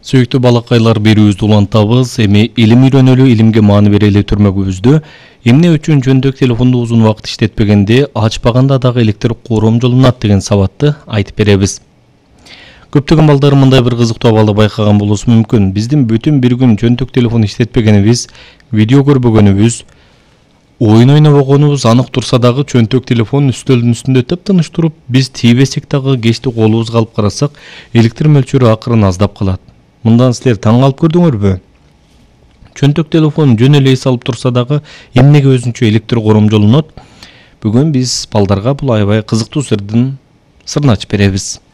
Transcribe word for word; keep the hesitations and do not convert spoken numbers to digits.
Сөйктүү балакайлар берүүбүздү улантабыз. Эми илим үйрөнөлү, илимге маани берели түрмөгүбүздү эмне үчүн жөндөк телефонду узун убакыт иштетпегенде ачпаганда дагы электр коромжолунат деген сабатты айтып беребиз. Көптөгөн балдар мындай бир кызыктуу абалды байкаган болушу мүмкүн. Биздин бүтүн бир күн жөндөк телефон иштетпегенибиз, видео көрбөгөнүбүз, оюн ойнобогонубуз анык турса дагы чөнтөк телефон үстөлдүн үстүндө тыптыныч туруп, биз тийбесек дагы кечти колубузга алып карасак, электр мөлчөрү акырын аздап калат. Мындан силер таң калып көрдүңөрбү? Чөнтөк телефон жөн эле эс алып турса дагы эмнеге өзүнчө электр коромжолунот? Бүгүн биз балдарга бул аябай кызыктуу сырдын сырын ачып беребиз.